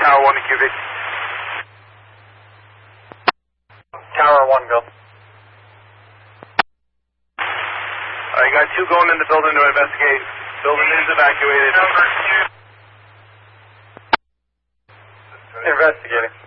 Tower 1 to QV. Tower 1, go. You got 2 going in the building to investigate. Building is evacuated. Investigating.